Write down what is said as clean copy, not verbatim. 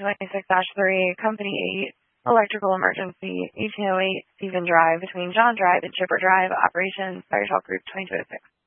2026-3, Company 8, electrical emergency, 1808 Stephen Drive between John Drive and Chipper Drive, operations, Fire Talk Group 2206.